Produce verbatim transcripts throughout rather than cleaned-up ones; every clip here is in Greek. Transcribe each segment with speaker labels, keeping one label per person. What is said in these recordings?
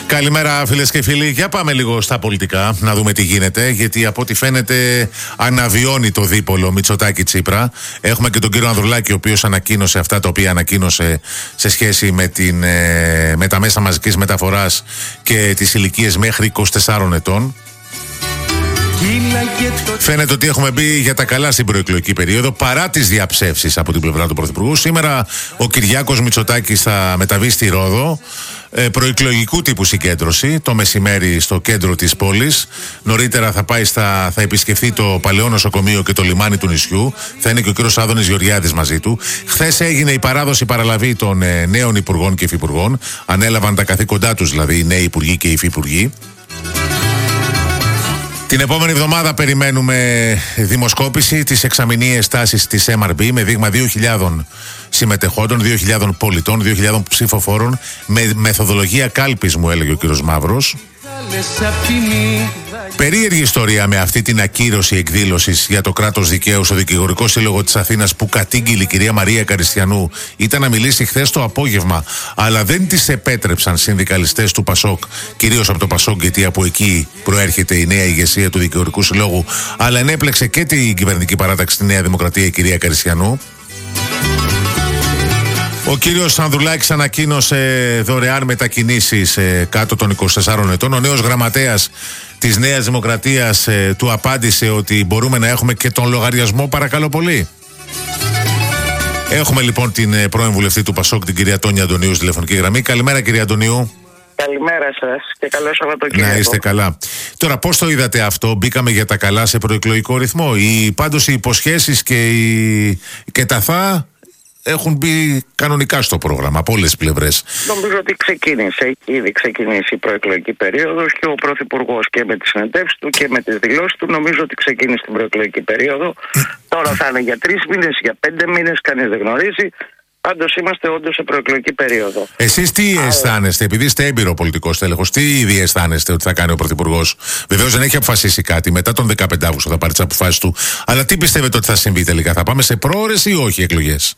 Speaker 1: Καλημέρα φίλες και φίλοι. Για πάμε λίγο στα πολιτικά να δούμε τι γίνεται, γιατί από ό,τι φαίνεται αναβιώνει το δίπολο Μητσοτάκη-Τσίπρα. Έχουμε και τον κύριο Ανδρουλάκη, ο οποίος ανακοίνωσε αυτά τα οποία ανακοίνωσε σε σχέση με, την, με τα μέσα μαζικής μεταφοράς και τις ηλικίες μέχρι είκοσι τεσσάρων ετών. Φαίνεται ότι έχουμε μπει για τα καλά στην προεκλογική περίοδο, παρά τις διαψεύσεις από την πλευρά του Πρωθυπουργού. Σήμερα ο Κυριάκος Μητσοτάκης θα μεταβεί στη Ρόδο, προεκλογικού τύπου συγκέντρωση, το μεσημέρι στο κέντρο της πόλης. Νωρίτερα θα πάει στα, θα επισκεφθεί το παλαιό νοσοκομείο και το λιμάνι του νησιού. Θα είναι και ο κύριος Άδωνης Γεωργιάδης μαζί του. Χθες έγινε η παράδοση παραλαβή των ε, νέων υπουργών και υφυπουργών. Ανέλαβαν τα καθήκοντά τους δηλαδή οι νέοι υπουργοί και οι υφυπουργοί. Την επόμενη εβδομάδα περιμένουμε δημοσκόπηση της εξαμηνίες τάσης της εμ αρ μπι με δείγμα δύο χιλιάδες συμμετεχόντων, δύο χιλιάδες πολιτών, δύο χιλιάδες ψηφοφόρων, με μεθοδολογία κάλπης, μου έλεγε ο κύριος Μαύρος. Περίεργη ιστορία με αυτή την ακύρωση εκδήλωσης για το κράτος δικαίου στο Δικηγορικό Σύλλογο της Αθήνας που κατήγγειλε η κυρία Μαρία Καριστιανού. Ήταν να μιλήσει χθες το απόγευμα, αλλά δεν της επέτρεψαν συνδικαλιστές του Πασόκ, κυρίως από το Πασόκ, γιατί από εκεί προέρχεται η νέα ηγεσία του Δικηγορικού Συλλόγου, αλλά ενέπλεξε και την κυβερνητική παράταξη στη Νέα Δημοκρατία η κυρία Καριστιανού. Ο κύριος Ανδρουλάκης ανακοίνωσε δωρεάν μετακινήσεις ε, κάτω των είκοσι τεσσάρων ετών. Ο νέος γραμματέας της Νέας Δημοκρατίας ε, του απάντησε ότι μπορούμε να έχουμε και τον λογαριασμό, παρακαλώ πολύ. Έχουμε λοιπόν την ε, πρώην βουλευτή του Πασόκ, την κυρία Τόνια Αντωνίου, στη τηλεφωνική γραμμή. Καλημέρα κυρία Αντωνίου.
Speaker 2: Καλημέρα σας και καλό Σαββατοκύριακο.
Speaker 1: Να είστε καλά. Τώρα, πώς το είδατε αυτό, μπήκαμε για τα καλά σε προεκλογικό ρυθμό? Οι, πάντως οι υποσχέσεις και, οι, και τα θα έχουν μπει κανονικά στο πρόγραμμα από όλες τις πλευρές.
Speaker 2: Νομίζω ότι ξεκίνησε, έχει ήδη ξεκινήσει η προεκλογική περίοδος και ο Πρωθυπουργός και με τις συνεντεύξεις του και με τις δηλώσεις του νομίζω ότι ξεκίνησε την προεκλογική περίοδο. Τώρα θα είναι για τρεις μήνες, για πέντε μήνες, κανείς δεν γνωρίζει. Πάντως είμαστε όντως σε προεκλογική περίοδο.
Speaker 1: Εσείς τι Αλλά... αισθάνεστε, επειδή είστε έμπειρο πολιτικός τέλεχος, τι ήδη αισθάνεστε ότι θα κάνει ο Πρωθυπουργός? Βεβαίως δεν έχει αποφασίσει κάτι, μετά τον δεκαπέντε Αυγούστου θα πάρει τις αποφάσεις του. Αλλά τι πιστεύετε ότι θα συμβεί τελικά, θα πάμε σε πρόορες ή όχι εκλογές?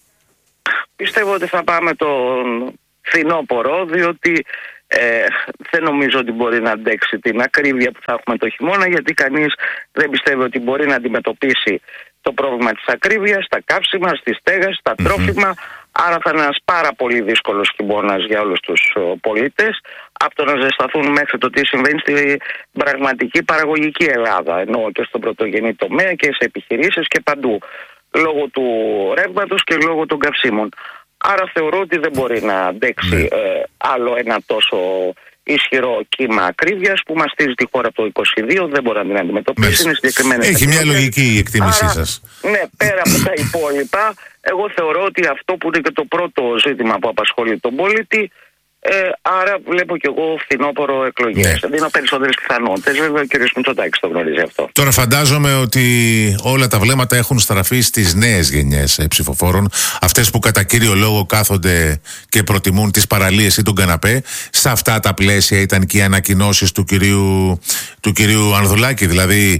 Speaker 2: Πιστεύω ότι θα πάμε τον φθινόπωρο, διότι ε, δεν νομίζω ότι μπορεί να αντέξει την ακρίβεια που θα έχουμε το χειμώνα, γιατί κανείς δεν πιστεύει ότι μπορεί να αντιμετωπίσει το πρόβλημα της ακρίβειας, στα καύσιμα, στη στέγαση, στα mm-hmm. τρόφιμα. Άρα θα είναι ένας πάρα πολύ δύσκολος χειμώνας για όλους τους ο, πολίτες, από το να ζεσταθούν μέχρι το τι συμβαίνει στην πραγματική παραγωγική Ελλάδα, ενώ και στον πρωτογενή τομέα και σε επιχειρήσεις και παντού, λόγω του ρεύματος και λόγω των καυσίμων. Άρα θεωρώ ότι δεν μπορεί να αντέξει ε, άλλο ένα τόσο ισχυρό κύμα ακρίβειας που μαστίζει τη χώρα από το είκοσι δύο, δεν μπορεί να την αντιμετωπίσει. Είναι συγκεκριμένες.
Speaker 1: Έχει μια λογική η εκτίμησή
Speaker 2: Άρα,
Speaker 1: σας.
Speaker 2: Ναι, πέρα από τα υπόλοιπα, εγώ θεωρώ ότι αυτό που είναι και το πρώτο ζήτημα που απασχολεί τον πολίτη, Ε, άρα βλέπω κι εγώ φθινόπωρο εκλογές. Ναι. Δίνω περισσότερες πιθανότητες. Βέβαια ο κ. Μητσοτάκης το γνωρίζει αυτό.
Speaker 1: Τώρα φαντάζομαι ότι όλα τα βλέμματα έχουν στραφεί στις νέες γενιές ε, ψηφοφόρων. Αυτές που κατά κύριο λόγο κάθονται και προτιμούν τις παραλίες ή τον καναπέ. Σε αυτά τα πλαίσια ήταν και οι ανακοινώσεις του κυρίου, του κυρίου Ανδρουλάκη. Δηλαδή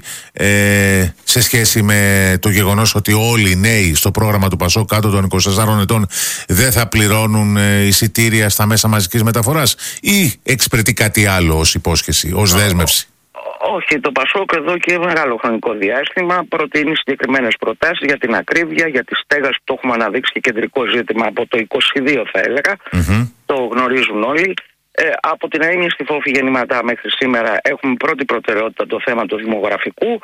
Speaker 1: ε, σε σχέση με το γεγονός ότι όλοι οι νέοι στο πρόγραμμα του Πασόκ κάτω των είκοσι τεσσάρων ετών δεν θα πληρώνουν ε, εισιτήρια στα μέσα μαζικής μεταφοράς, ή εξυπηρετεί κάτι άλλο ως υπόσχεση, ως δέσμευση?
Speaker 2: Όχι, το Πασόκ εδώ και μεγάλο χρονικό διάστημα προτείνει συγκεκριμένες προτάσεις για την ακρίβεια, για τη στέγαση που το έχουμε αναδείξει και κεντρικό ζήτημα από το είκοσι δύο θα έλεγα. Mm-hmm. Το γνωρίζουν όλοι. Ε, από την έννοια στη φόφη γεννηματά μέχρι σήμερα έχουμε πρώτη προτεραιότητα το θέμα του δημογραφικού,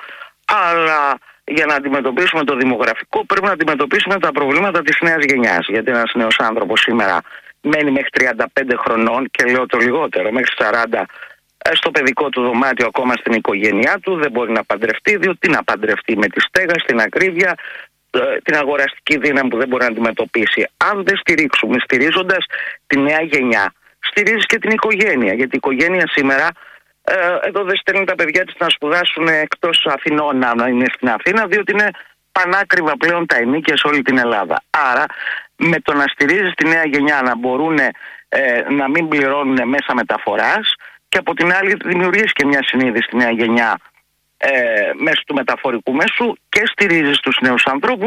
Speaker 2: αλλά για να αντιμετωπίσουμε το δημογραφικό πρέπει να αντιμετωπίσουμε τα προβλήματα της νέας γενιάς. Γιατί ένας νέος άνθρωπος σήμερα μένει μέχρι τριάντα πέντε χρονών και λέω το λιγότερο, μέχρι σαράντα στο παιδικό του δωμάτιο, ακόμα στην οικογένειά του, δεν μπορεί να παντρευτεί, διότι να παντρευτεί με τη στέγαση, την ακρίβεια, την αγοραστική δύναμη που δεν μπορεί να αντιμετωπίσει. Αν δεν στηρίξουμε, στηρίζοντας τη νέα γενιά, στηρίζεις και την οικογένεια. Γιατί η οικογένεια σήμερα ε, εδώ δεν στέλνει τα παιδιά της να σπουδάσουν εκτός Αθηνών, να είναι στην Αθήνα, διότι είναι πανάκριβα πλέον τα ενίκια σε όλη την Ελλάδα. Άρα με το να στηρίζεις τη νέα γενιά να μπορούν ε, να μην πληρώνουν μέσα μεταφοράς, και από την άλλη δημιουργείς και μια συνείδηση στη νέα γενιά ε, μέσω του μεταφορικού μέσου και στηρίζεις τους νέους ανθρώπους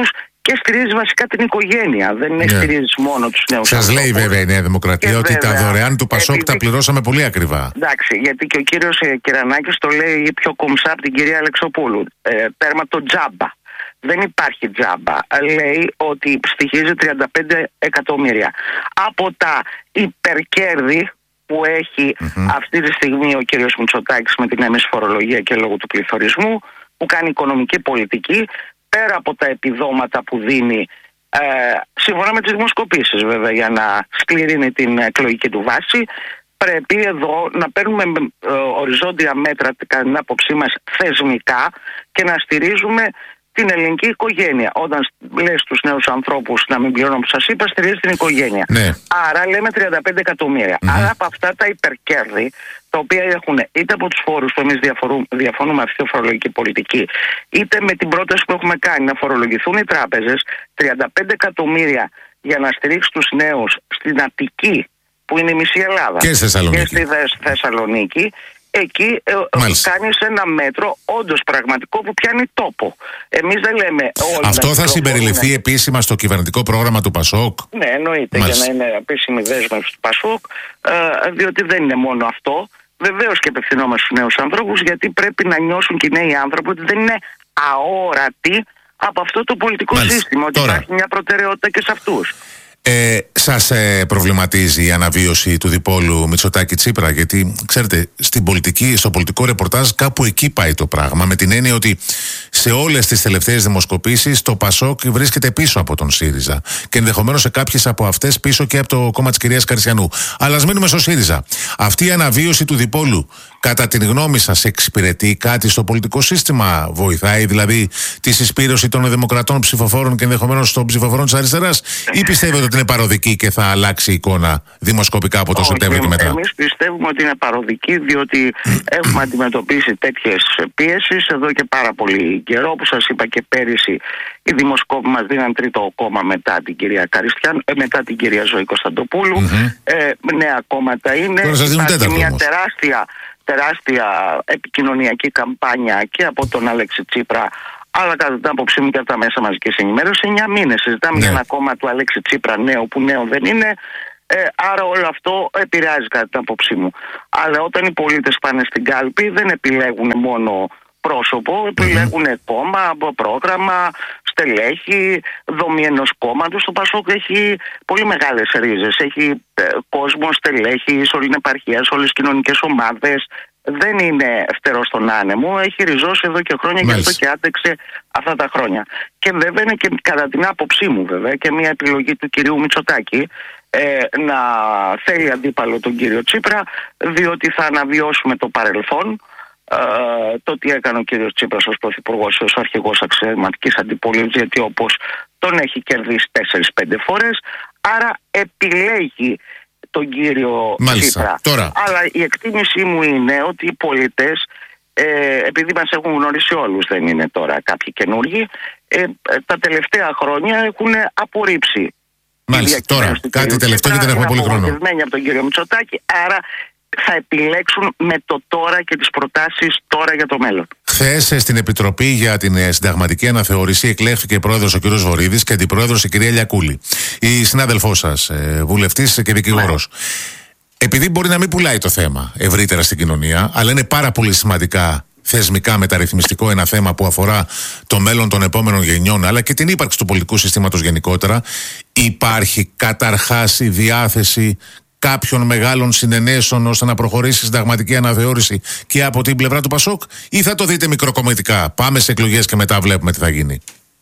Speaker 2: και στηρίζει βασικά την οικογένεια. Δεν είναι yeah. στηρίζει μόνο τους νέους.
Speaker 1: Σας λέει βέβαια η Νέα Δημοκρατία και ότι βέβαια, τα δωρεάν του Πασόκ επειδή... τα πληρώσαμε πολύ ακριβά.
Speaker 2: Εντάξει, γιατί και ο κύριος Κυρανάκης το λέει πιο κομψά από την κυρία Αλεξοπούλου. Ε, τέρμα το τζάμπα. Δεν υπάρχει τζάμπα. Λέει ότι στοιχίζει τριάντα πέντε εκατομμύρια. Από τα υπερκέρδη που έχει mm-hmm. αυτή τη στιγμή ο κύριος Μητσοτάκης με την έμεση φορολογία και λόγω του πληθωρισμού, που κάνει οικονομική πολιτική, πέρα από τα επιδόματα που δίνει ε, σύμφωνα με τις δημοσκοπήσεις βέβαια για να σκληρύνει την εκλογική του βάση, πρέπει εδώ να παίρνουμε ε, οριζόντια μέτρα κατά την άποψή μας θεσμικά και να στηρίζουμε την ελληνική οικογένεια. Όταν λες στους νέους ανθρώπους να μην πληρώνουν, που σας είπα, στηρίζει την οικογένεια.
Speaker 1: Ναι.
Speaker 2: Άρα λέμε τριάντα πέντε εκατομμύρια. Mm-hmm. Άρα από αυτά τα υπερκέρδη, τα οποία έχουν είτε από τους φόρους που εμείς διαφωνούμε αυτή τη φορολογική πολιτική, είτε με την πρόταση που έχουμε κάνει να φορολογηθούν οι τράπεζες, τριάντα πέντε εκατομμύρια για να στηρίξει τους νέους στην Αττική, που είναι η μισή Ελλάδα,
Speaker 1: και στη Θεσσαλονίκη,
Speaker 2: και στη Θεσσαλονίκη, εκεί ε, κάνεις ένα μέτρο όντως πραγματικό που πιάνει τόπο. Εμείς δεν λέμε όλοι.
Speaker 1: Αυτό θα συμπεριληφθεί επίσημα στο κυβερνητικό πρόγραμμα του Πασόκ?
Speaker 2: Ναι, εννοείται. Μάλιστα. Για να είναι επίσημη δέσμευση του Πασόκ, ε, διότι δεν είναι μόνο αυτό. Βεβαίως και απευθυνόμαστε στους νέους ανθρώπους, γιατί πρέπει να νιώσουν και οι νέοι άνθρωποι ότι δεν είναι αόρατοι από αυτό το πολιτικό Μάλιστα. σύστημα. Ότι Τώρα. υπάρχει μια προτεραιότητα και σε αυτούς.
Speaker 1: Ε, σας ε, προβληματίζει η αναβίωση του διπόλου Μητσοτάκη-Τσίπρα? Γιατί ξέρετε, στην πολιτική, στο πολιτικό ρεπορτάζ κάπου εκεί πάει το πράγμα, με την έννοια ότι σε όλες τις τελευταίες δημοσκοπήσεις το Πασόκ βρίσκεται πίσω από τον ΣΥΡΙΖΑ και ενδεχομένως σε κάποιες από αυτές πίσω και από το κόμμα της κυρίας Καρσιανού. Αλλά ας μείνουμε στο ΣΥΡΙΖΑ. Αυτή η αναβίωση του διπόλου, κατά την γνώμη σας, εξυπηρετεί κάτι στο πολιτικό σύστημα? Βοηθάει δηλαδή τη συσπήρωση των δημοκρατών ψηφοφόρων και ενδεχομένως των ψηφοφόρων της αριστεράς, ή πιστεύετε ότι είναι παροδική και θα αλλάξει η εικόνα δημοσκοπικά από το Σεπτέμβριο και μετά?
Speaker 2: Εμείς πιστεύουμε ότι είναι παροδική, διότι έχουμε αντιμετωπίσει τέτοιες πίεσεις εδώ και πάρα πολύ καιρό. Που σας είπα και πέρυσι, οι δημοσκόποι μας δίναν τρίτο κόμμα μετά την κυρία Καριστιαν, ε, μετά την κυρία Ζωή Κωνσταντοπούλου. Mm-hmm. Ε, νέα κόμματα είναι. Υπάρχει μια όμως. τεράστια, τεράστια επικοινωνιακή καμπάνια και από τον Αλέξη Τσίπρα, αλλά κατά την άποψή μου και από τα μέσα μαζικής ενημέρωσης. εννιά μήνες συζητάμε για ναι. ένα κόμμα του Αλέξη Τσίπρα νέο, που νέο δεν είναι. Ε, άρα όλο αυτό επηρεάζει κατά την άποψή μου. Αλλά όταν οι πολίτες πάνε στην κάλπη, δεν επιλέγουν μόνο πρόσωπο, επιλέγουν mm-hmm. κόμμα, πρόγραμμα, στελέχη, δομή ενός κόμματος. Το Πασόκ έχει πολύ μεγάλες ρίζες. Έχει ε, κόσμο, στελέχη, σε όλη την επαρχία, σε όλες τις κοινωνικές ομάδες. Δεν είναι φτερό στον άνεμο, έχει ριζώσει εδώ και χρόνια. Μάλιστα. Και αυτό και άντεξε αυτά τα χρόνια. Και βέβαια είναι και κατά την άποψή μου βέβαια και μια επιλογή του κυρίου Μητσοτάκη ε, να θέλει αντίπαλο τον κύριο Τσίπρα, διότι θα αναβιώσουμε το παρελθόν. Uh, το τι έκανε ο κύριος Τσίπρας ως πρωθυπουργός, ως αρχηγός αξιωματικής αντιπολίτευσης, γιατί όπως τον έχει κερδίσει τέσσερις πέντε φορές, άρα επιλέγει τον κύριο
Speaker 1: Μάλιστα.
Speaker 2: Τσίπρα.
Speaker 1: Τώρα.
Speaker 2: Αλλά η εκτίμησή μου είναι ότι οι πολίτες, ε, επειδή μας έχουν γνωρίσει όλους, δεν είναι τώρα κάποιοι καινούργοι, ε, τα τελευταία χρόνια έχουν απορρίψει.
Speaker 1: Μάλιστα. Τώρα, κάτι τελευταίο, γιατί δεν έχουμε πολύ χρόνο.
Speaker 2: Είναι από τον κύριο Μητσοτάκη, άρα θα επιλέξουν με το τώρα και τις προτάσεις τώρα για το μέλλον.
Speaker 1: Χθες στην Επιτροπή για την Συνταγματική Αναθεώρηση εκλέχθηκε πρόεδρος ο κ. Βορίδης και αντιπρόεδρος η κυρία Λιακούλη, η συνάδελφός σας, βουλευτής και δικηγόρος. Ναι. Επειδή μπορεί να μην πουλάει το θέμα ευρύτερα στην κοινωνία, αλλά είναι πάρα πολύ σημαντικά θεσμικά μεταρρυθμιστικό ένα θέμα που αφορά το μέλλον των επόμενων γενιών, αλλά και την ύπαρξη του πολιτικού συστήματος γενικότερα, υπάρχει καταρχάς η διάθεση κάποιων μεγάλων συνενέσεων ώστε να προχωρήσει η συνταγματική αναθεώρηση και από την πλευρά του Πασόκ, ή θα το δείτε μικροκομματικά? Πάμε σε εκλογές και μετά βλέπουμε τι θα γίνει.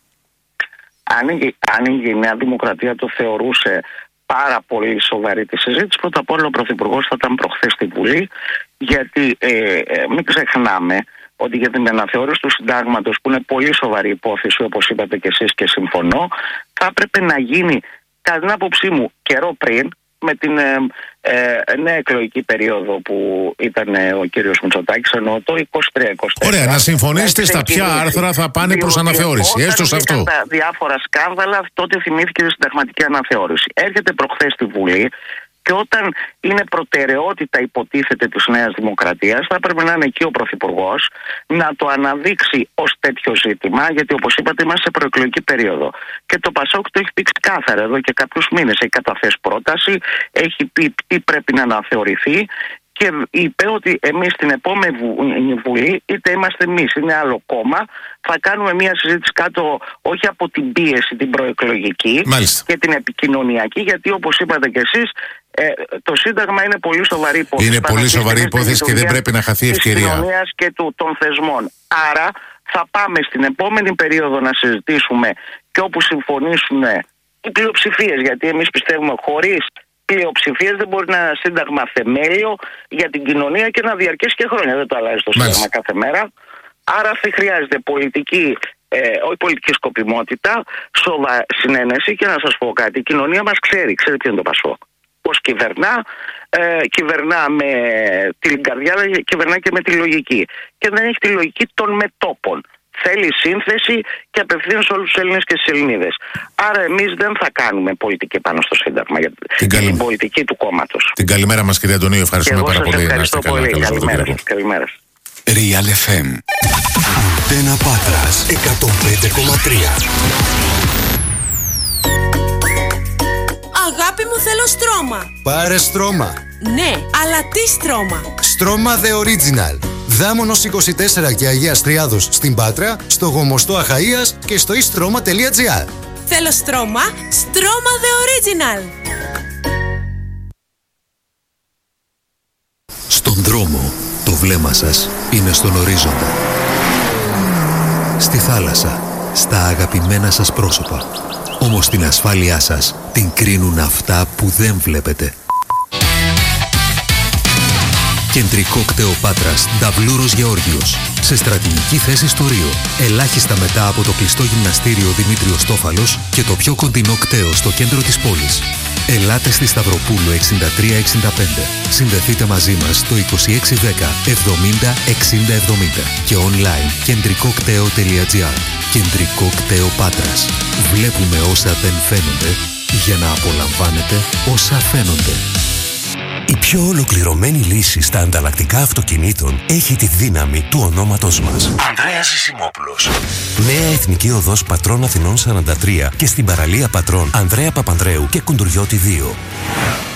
Speaker 2: Αν η, αν η Νέα Δημοκρατία το θεωρούσε πάρα πολύ σοβαρή τη συζήτηση, πρώτα απ' όλα ο Πρωθυπουργός θα ήταν προχθές στη Βουλή, γιατί ε, ε, μην ξεχνάμε ότι για την αναθεώρηση του συντάγματος, που είναι πολύ σοβαρή υπόθεση όπως είπατε και εσείς και συμφωνώ, θα έπρεπε να γίνει κατά την άποψή μου καιρό πριν, με την ε, ε, νέα εκλογική περίοδο που ήταν ε, ο κύριος Μητσοτάκης, εννοώ το είκοσι τρία είκοσι τέσσερα.
Speaker 1: Ωραία, να συμφωνήσετε στα ποια άρθρα θα πάνε προς αναθεώρηση, έστω σε αυτό.
Speaker 2: Τα διάφορα σκάνδαλα, τότε θυμήθηκε η συνταγματική αναθεώρηση. Έρχεται προχθές στη Βουλή Και όταν είναι προτεραιότητα, υποτίθεται, της Νέας Δημοκρατίας, θα πρέπει να είναι εκεί ο Πρωθυπουργός να το αναδείξει ως τέτοιο ζήτημα, γιατί όπως είπατε είμαστε σε προεκλογική περίοδο. Και το Πασόκ το έχει πει ξεκάθαρα εδώ και κάποιους μήνες. Έχει καταθέσει πρόταση, έχει πει τι πρέπει να αναθεωρηθεί. Και είπε ότι εμείς στην επόμενη Βουλή, είτε είμαστε εμείς, είναι άλλο κόμμα, θα κάνουμε μια συζήτηση κάτω όχι από την πίεση την προεκλογική
Speaker 1: Μάλιστα.
Speaker 2: και την επικοινωνιακή, γιατί όπως είπατε κι εσείς, ε, το Σύνταγμα είναι πολύ σοβαρή υπόθεση.
Speaker 1: Είναι πολύ σοβαρή υπόθεση και δεν πρέπει να χαθεί ευκαιρία.
Speaker 2: Της κοινωνίας και του, των θεσμών. Άρα θα πάμε στην επόμενη περίοδο να συζητήσουμε και όπου συμφωνήσουν οι πλειοψηφίες, γιατί εμείς πιστεύουμε χωρίς πλειοψηφίες δεν μπορεί να είναι ένα σύνταγμα θεμέλιο για την κοινωνία και να διαρκέσει και χρόνια. Δεν το αλλάζει το σύνταγμα Μάλιστα. κάθε μέρα. Άρα αυτή χρειάζεται πολιτική, ε, όχι πολιτική σκοπιμότητα, σοβα, συνένεση. Και να σας πω κάτι, η κοινωνία μας ξέρει, ξέρει ποιο είναι το Πασόκ. Πώς κυβερνά, ε, κυβερνά με την καρδιά, αλλά κυβερνά και με τη λογική. Και δεν έχει τη λογική των μετώπων. Θέλει σύνθεση και απευθύνει σε όλους τους Έλληνες και τις Ελληνίδες. Άρα εμείς δεν θα κάνουμε πολιτική πάνω στο Σύνταγμα για την, καλη... την πολιτική του κόμματος.
Speaker 1: Την καλημέρα μας, κυρία Αντωνίου. Ευχαριστούμε πάρα πολύ.
Speaker 2: Ευχαριστώ πολύ. Καλημέρα σας. Καλημέρα.
Speaker 3: Real εφ εμ. Αντένα Πάτρας εκατόν πέντε κόμμα τρία.
Speaker 4: Αγάπη μου, θέλω στρώμα.
Speaker 5: Πάρε στρώμα.
Speaker 4: Ναι, αλλά τι στρώμα?
Speaker 5: Στρώμα The Original. Δάμονος είκοσι τέσσερα και Αγίας Τριάδος στην Πάτρα, στο Γομοστό Αχαΐας και στο istρoma τελεία gr.
Speaker 4: Θέλω στρώμα, στρώμα The Original.
Speaker 3: Στον δρόμο, το βλέμμα σας είναι στον ορίζοντα. Στη θάλασσα, στα αγαπημένα σας πρόσωπα. Όμως την ασφάλειά σας την κρίνουν αυτά που δεν βλέπετε. Κεντρικό κτέο Πάτρας, Νταβλούρος Γεώργιος. Σε στρατηγική θέση στο Ρίο. Ελάχιστα μετά από το κλειστό γυμναστήριο Δημήτριος Τόφαλος και το πιο κοντινό κτέο στο κέντρο της πόλης. Ελάτε στη Σταυροπούλου εξήντα τρία εξήντα πέντε. Συνδεθείτε μαζί μας στο είκοσι έξι δέκα εβδομήντα εξήντα εβδομήντα και online κεντρικό κτέο τελεία gr. Κεντρικό κτέο Πάτρας. Βλέπουμε όσα δεν φαίνονται για να απολαμβάνετε όσα φαίνονται.
Speaker 6: Η πιο ολοκληρωμένη λύση στα ανταλλακτικά αυτοκινήτων έχει τη δύναμη του ονόματος μας. Ανδρέας Ζησιμόπουλος. Νέα Εθνική Οδός Πατρών Αθηνών σαράντα τρία και στην παραλία Πατρών Ανδρέα Παπανδρέου και Κουντουριώτη δύο.